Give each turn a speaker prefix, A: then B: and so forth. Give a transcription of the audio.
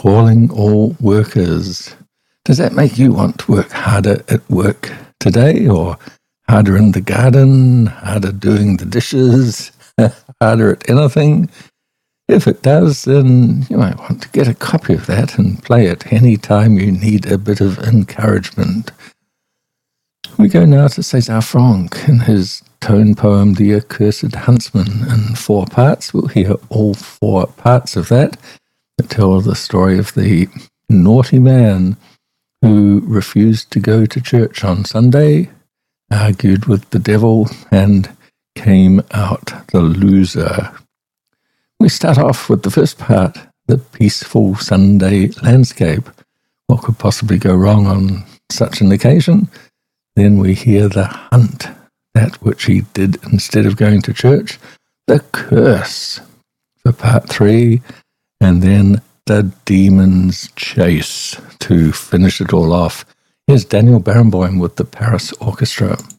A: calling all workers. Does that make you want to work harder at work today, or harder in the garden, harder doing the dishes, harder at anything? If it does, then you might want to get a copy of that and play it any time you need a bit of encouragement. We go now to César Franck in his tone poem, The Accursed Huntsman, in 4 parts. We'll hear all 4 parts of that tell the story of the naughty man who refused to go to church on Sunday, argued with the devil, and came out the loser. We start off with the first part, the peaceful Sunday landscape. What could possibly go wrong on such an occasion? Then we hear the hunt, that which he did instead of going to church, the curse for part 3, and then the demon's chase to finish it all off. Here's Daniel Barenboim with the Paris Orchestra.